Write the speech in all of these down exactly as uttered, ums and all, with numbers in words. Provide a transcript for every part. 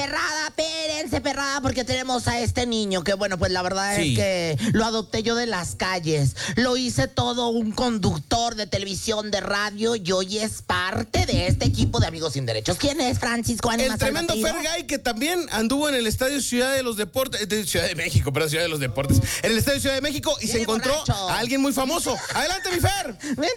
Perrada, espérense, perrada, porque tenemos a este niño que, bueno, pues la verdad Sí. es que lo adopté yo de las calles. Lo hice todo un conductor de televisión, de radio, y hoy es parte de este equipo de Amigos Sin Derechos. ¿Quién es, Francisco Ánimas El tremendo Salvatierra? Fergay, que también anduvo en el Estadio Ciudad de los Deportes, de Ciudad de México, perdón, Ciudad de los Deportes, en el Estadio Ciudad de México, y se Viene encontró borracho. a alguien muy famoso. ¡Adelante, mi Fer! Ven.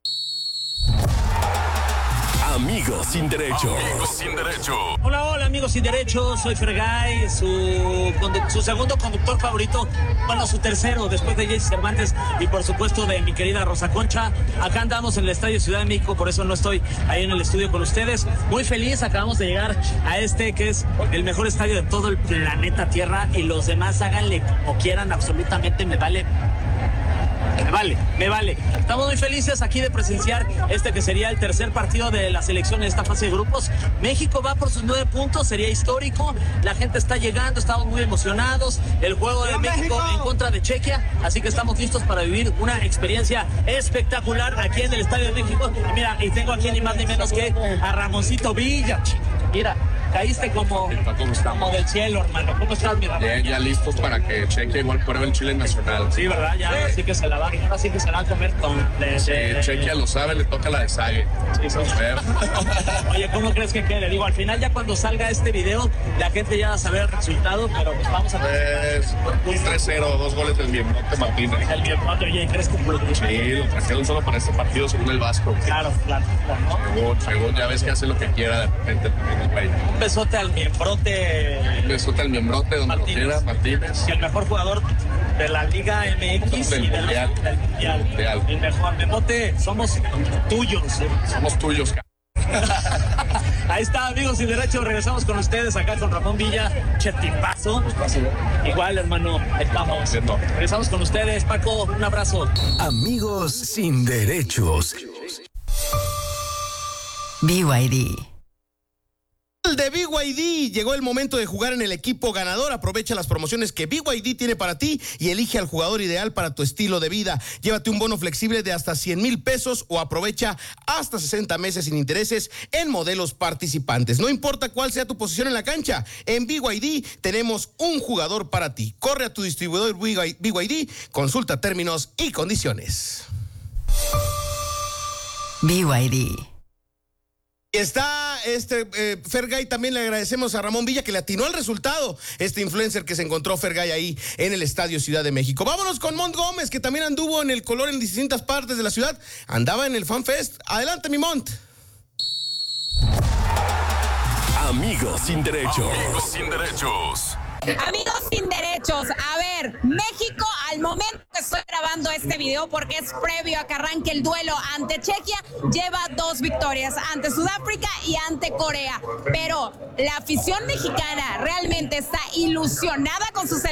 Amigos sin derecho. Amigos sin derecho. Hola, hola amigos sin derechos, soy Fergay, su, condu- su segundo conductor favorito, bueno, su tercero, después de Jesse Cervantes y por supuesto de mi querida Rosa Concha. Acá andamos en el Estadio Ciudad de México, por eso no estoy ahí en el estudio con ustedes. Muy feliz, acabamos de llegar a este que es el mejor estadio de todo el planeta Tierra, y los demás háganle como quieran, absolutamente me vale. Me vale, me vale. Estamos muy felices aquí de presenciar este que sería el tercer partido de la selección en esta fase de grupos. México va por sus nueve puntos, sería histórico. La gente está llegando, estamos muy emocionados. El juego de México en contra de Chequia, así que estamos listos para vivir una experiencia espectacular aquí en el Estadio de México. Y mira, y tengo aquí ni más ni menos que a Ramoncito Villa. Mira, caíste como, como del cielo, hermano. ¿Cómo estás, mi Ramón? Bien, ya listos para que Chequia igual pruebe el chile nacional. Sí, ¿verdad? Ya ahora sí que se la va, ahora sí que se la va a comer con... De, Sí, de- Chequia lo sabe, le toca la de Sague. Sí, sí. Oye, ¿cómo crees que quede? Digo, al final ya cuando salga este video, la gente ya va a saber el resultado, pero pues vamos a ver Pues un tres cero, dos goles del Miembrote Martínez. el bien. Oye, ¿crees que Sí, lo trajeron solo para este partido según el Vasco. Claro, claro, claro, ¿no? Según, según ya ves que hace lo que quiera de repente también el güey. Un besote al miembrote Un besote al Miembrote, donde lo Martínez. quiera, Martínez. y el mejor jugador de la Liga M X Del y del Mundial. del Mundial. Mundial. El mejor Memote, somos tuyos. Somos tuyos, c***. Ahí está, amigos sin derecho, regresamos con ustedes acá con Ramón Villa, chetipazo. Igual, hermano, ahí estamos. Cierto. Regresamos con ustedes, Paco, un abrazo. Amigos sin derechos. B Y D. El de B Y D, llegó el momento de jugar en el equipo ganador. Aprovecha las promociones que B Y D tiene para ti y elige al jugador ideal para tu estilo de vida. Llévate un bono flexible de hasta cien mil pesos o aprovecha hasta sesenta meses sin intereses en modelos participantes. No importa cuál sea tu posición en la cancha, en B Y D tenemos un jugador para ti. Corre a tu distribuidor B Y D, consulta términos y condiciones. B Y D. Está este eh, Fergay, también le agradecemos a Ramón Villa que le atinó al resultado, este influencer que se encontró Fergay ahí en el Estadio Ciudad de México. Vámonos con Mont Gómez, que también anduvo en el color en distintas partes de la ciudad, andaba en el Fan Fest. Adelante, mi Mont. Amigos sin derecho. Amigos sin derechos. Amigos sin derechos, a ver, México al momento que estoy grabando este video, porque es previo a que arranque el duelo ante Chequia, lleva dos victorias, ante Sudáfrica y ante Corea, pero la afición mexicana realmente está ilusionada con sus